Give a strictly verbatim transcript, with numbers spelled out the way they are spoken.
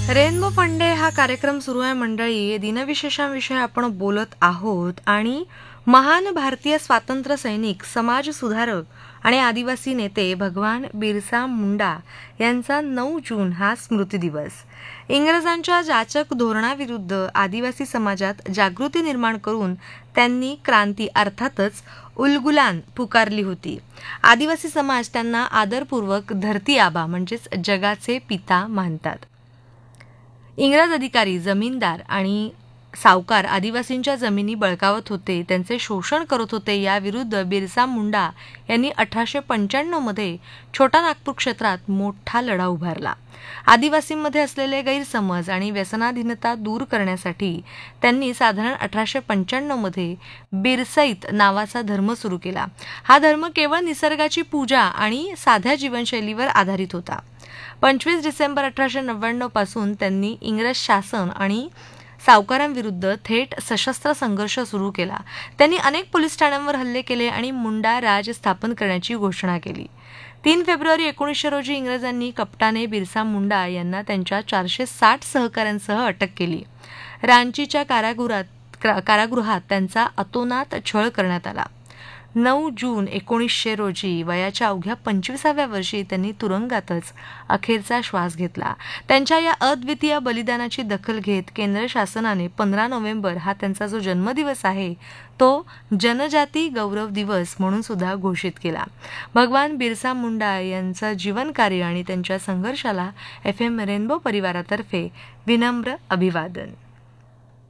Rainbow फंडे हा कार्यक्रम सुरू आहे मंडळी. दिनविशेषांविषयी आपण बोलत आहोत आणि महान भारतीय स्वातंत्र्य सैनिक, समाज सुधारक आणि आदिवासी नेते भगवान बिरसा मुंडा यांचा नऊ जून हा स्मृती दिवस. इंग्रजांच्या जाचक धोरणाविरुद्ध आदिवासी समाजात जागृती निर्माण करून त्यांनी क्रांती अर्थातच उलगुलान पुकारली होती. आदिवासी समाज त्यांना आदरपूर्वक धरती आबा म्हणजेच जगाचे पिता मानतात. इंग्रज अधिकारी, जमीनदार आणि सावकार आदिवासींच्या जमिनी बळकावत होते, त्यांचे शोषण करत होते. याविरुद्ध बिरसा मुंडा यांनी अठराशे पंच्याण्णव मध्ये छोटा नागपूर क्षेत्रात मोठा लढा उभारला. आदिवासींमध्ये असलेले गैरसमज आणि व्यसनाधीनता दूर करण्यासाठी त्यांनी साधारण अठराशे पंच्याण्णव मध्ये बिरसईत नावाचा धर्म सुरू केला. हा धर्म केवळ निसर्गाची पूजा आणि साध्या जीवनशैलीवर आधारित होता. पंचवीस डिसेंबर अठराशे नव्याण्णव पासून त्यांनी इंग्रज शासन आणि सावकारांविरुद्ध थेट सशस्त्र संघर्ष सुरू केला. त्यांनी अनेक पोलीस ठाण्यांवर हल्ले केले आणि मुंडा राज स्थापन करण्याची घोषणा केली. तीन फेब्रुवारी एकोणीसशे रोजी इंग्रजांनी कपटाने बिरसा मुंडा यांना त्यांच्या चारशे साठ सहकाऱ्यांसह अटक केली. रांचीच्या कारागृहात कारागृहात त्यांचा अतोनात छळ करण्यात आला. नऊ जून एकोणीसशे रोजी वयाच्या अवघ्या पंचवीसाव्या वर्षी त्यांनी तुरुंगातच अखेरचा श्वास घेतला. त्यांच्या या अद्वितीय बलिदानाची दखल घेत केंद्र शासनाने पंधरा नोव्हेंबर हा त्यांचा जो जन्मदिवस आहे तो जनजाती गौरव दिवस म्हणून सुद्धा घोषित केला. भगवान बिरसा मुंडा यांचं जीवनकार्य आणि त्यांच्या संघर्षाला एफ एम रेनबो परिवारातर्फे विनम्र अभिवादन.